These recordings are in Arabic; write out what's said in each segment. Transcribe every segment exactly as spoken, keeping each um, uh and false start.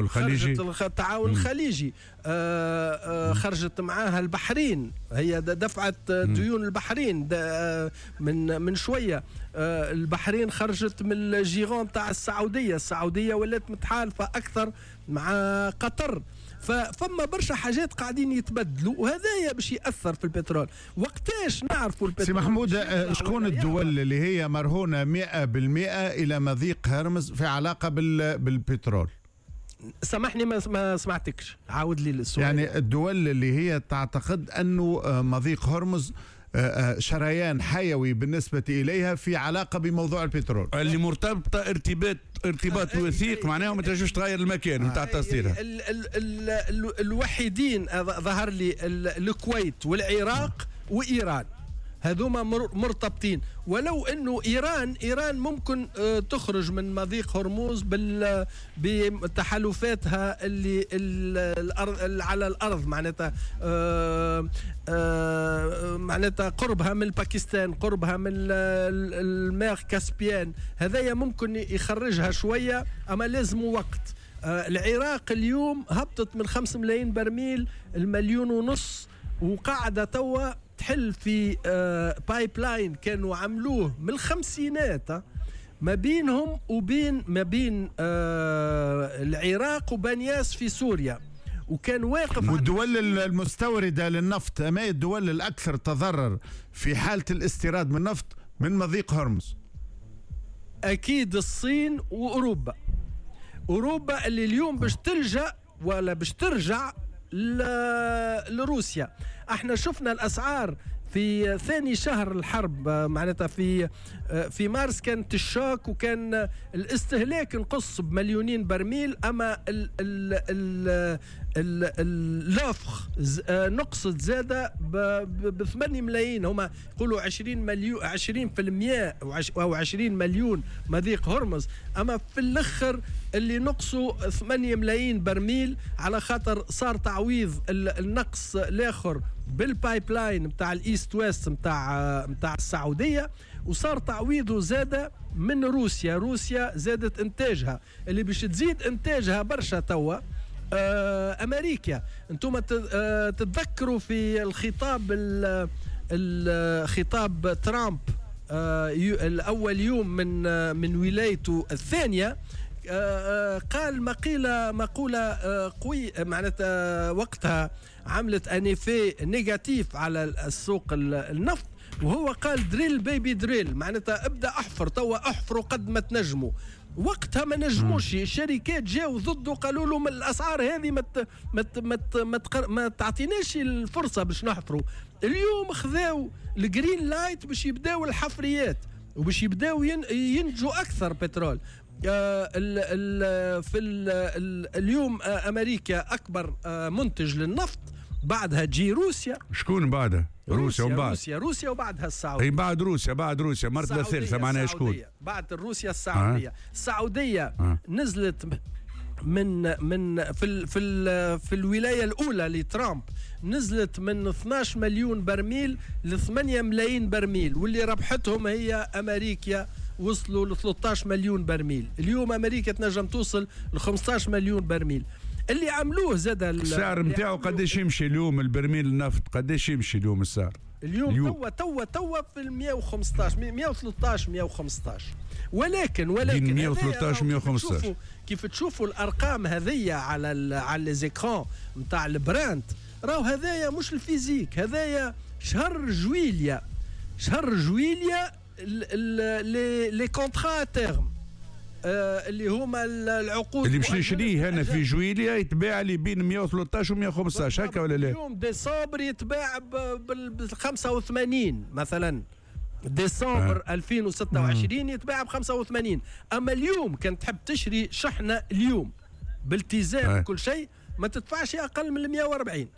الخليجي، التعاون الخليجي، آه آه خرجت معاها البحرين، هي دفعت ديون البحرين من من شويه. آه البحرين خرجت من الجيران تاع السعوديه، السعوديه ولات متحالفه اكثر مع قطر. فما برشا حاجات قاعدين يتبدلوا، وهذا باش ياثر في البترول. وقتاش نعرفوا البترول؟ سي محمود، شكون الدول اللي هي مرهونه مئة بالمئة الى مضيق هرمز في علاقه بالبترول؟ سامحني ما سمعتكش، عاود لي السؤال. يعني الدول اللي هي تعتقد انه مضيق هرمز شريان حيوي بالنسبة إليها في علاقة بموضوع البترول، اللي مرتبطة ارتباط ارتباط وثيق، معناها ما تنجمش تغير المكان نتاع تصديرها. الوحيدين ظهر لي الكويت والعراق وإيران، هذوما مرتبطين. ولو انه ايران ايران ممكن تخرج من مضيق هرمز بال بتحالفاتها اللي الارض على الارض، معناتها معناتها قربها من باكستان، قربها من الماء كاسبيان، هذايا ممكن يخرجها شويه، اما لازم وقت. العراق اليوم هبطت من خمسة ملايين برميل المليون ونص، وقاعده توا تحل في بايب لاين كانوا عملوه من الخمسينات ما بينهم وبين ما بين العراق وبنياس في سوريا، وكان واقف. والدول المستوردة للنفط ما هي الدول الأكثر تضرر في حالة الاستيراد من النفط من مضيق هرمز؟ أكيد الصين وأوروبا. أوروبا اللي اليوم باش تلجأ ولا باش ترجع لروسيا. احنا شفنا الاسعار في ثاني شهر الحرب، معناتها في في مارس كانت الشوك، وكان الاستهلاك نقص بمليونين برميل، اما اللفخ نقصت زاده ب ثمانية ملايين، هما يقولوا عشرين مليون عشرين بالمئة او عشرين مليون مضيق هرمز، اما في الاخر اللي نقصوا ثمانية ملايين برميل، على خاطر صار تعويض النقص الاخر بالبايب لاين نتاع الايست ويست نتاع نتاع السعوديه، وصار تعويضه زاده من روسيا. روسيا زادت انتاجها، اللي باش تزيد انتاجها برشا توا آه امريكا. انتم آه تتذكروا في الخطاب الخطاب ترامب آه الاول يوم من آه من ولايته الثانيه، آه قال مقيله مقوله آه قوي، معناتها وقتها عملت انيفي نيجاتيف على السوق النفط، وهو قال دريل بيبي دريل، معناتها ابدا احفر توا، احفروا قد ما تنجموا. وقتها ما نجموش، الشركات جاوا ضده قالوا لهم الاسعار هذه ما ما ما ما تعطيناش الفرصه باش نحفروا. اليوم خذاو الجرين لايت باش يبداو الحفريات وباش يبداو ينتجوا اكثر بترول. آه ال ال في ال ال اليوم آه امريكا اكبر آه منتج للنفط، بعدها تجي روسيا. شكون بعدها؟ روسيا وبعد روسيا روسيا وبعدها السعوديه. اي بعد روسيا بعد روسيا مرتبه ثالثه معناها شكون؟ بعد روسيا السعوديه. آه. السعوديه آه. نزلت من من في ال في ال في الولايه الاولى لترامب، نزلت من اثناش مليون برميل ل ثمانية ملايين برميل، واللي ربحتهم هي امريكا، وصلوا ل ثلاثة عشر مليون برميل. اليوم امريكا تنجم توصل ل خمسة عشر مليون برميل. اللي عملوه زاد السعر نتاعو قداش يمشي اليوم البرميل النفط؟ قداش يمشي اليوم السعر؟ اليوم, اليوم. توا توا توا في ال مئة وخمسطاش مئة وثلاثطاش مئة وخمسطاش، ولكن ولكن مئة وثلاثطاش مئة وخمسطاش كيف تشوفوا الارقام هذيا على ال على ليزيكران نتاع البراند، راهو هذايا مش الفيزيك، هذايا شهر جويليا شهر جويليا لي لي كونترا تيرم آه اللي هما العقود اللي باش نشريه هنا في جويليا يتباع لي بين مئة وثلاثطاش و مئة وخمسطاش، هكا ولا لا؟ اليوم ديسمبر يتباع ب خمسة وثمانين مثلا، ديسمبر آه. ألفين وستة وعشرين يتباع ب خمسة وثمانين، اما اليوم كان تحب تشري شحنه اليوم بالتزام آه. كل شيء ما تدفعش اقل من مئة وأربعين.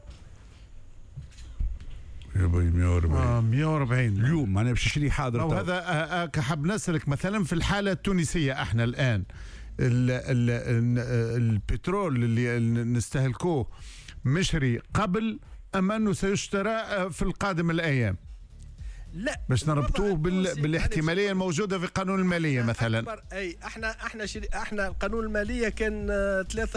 مئة وأربعين اه مئة وأربعين اليوم معناها باش نشري حاضر. وهذا كحب نسألك مثلا في الحالة التونسية احنا الآن ال ال البترول اللي نستهلكوه مشري قبل أم أنه سيشترى في القادم الأيام؟ لا باش نربطوه بال... بالاحتمالية الموجودة في قانون المالية مثلا. اي احنا احنا شري... احنا القانون المالية كان ثلاثة